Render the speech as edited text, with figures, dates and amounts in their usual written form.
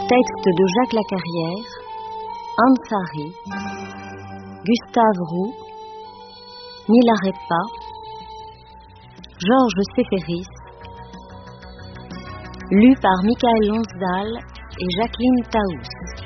Texte de Jacques Lacarrière, Ansari, Gustave Roux, Milarepa, Georges Séferis, lu par Michael Lonsdal et Jacqueline Taous.